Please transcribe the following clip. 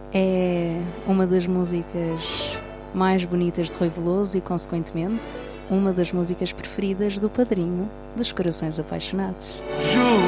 É uma das músicas mais bonitas de Rui Veloso e, consequentemente, uma das músicas preferidas do padrinho dos Corações Apaixonados.